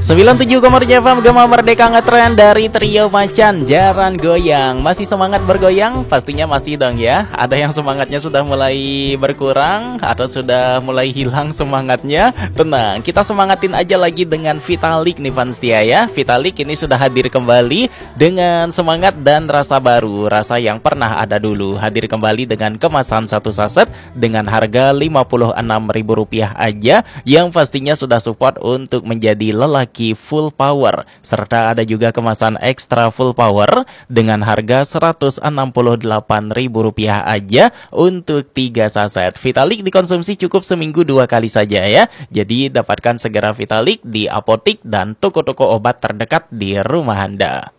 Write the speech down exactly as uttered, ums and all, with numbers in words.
sembilan puluh tujuh koma tujuh F M Gema Merdeka ngetren dari Trio Macan Jaran Goyang. Masih semangat bergoyang? Pastinya masih dong ya. Ada yang semangatnya sudah mulai berkurang atau sudah mulai hilang semangatnya? Tenang, kita semangatin aja lagi dengan Vitalik nih fans setia ya. Vitalik ini sudah hadir kembali dengan semangat dan rasa baru. Rasa yang pernah ada dulu. Hadir kembali dengan kemasan satu saset dengan harga lima puluh enam ribu rupiah aja, yang pastinya sudah support untuk menjadi lelaki full power. Serta ada juga kemasan ekstra full power dengan harga seratus enam puluh delapan ribu rupiah aja untuk tiga saset. Vitalik dikonsumsi cukup seminggu dua kali saja ya. Jadi dapatkan segera Vitalik di apotik dan toko-toko obat terdekat di rumah Anda.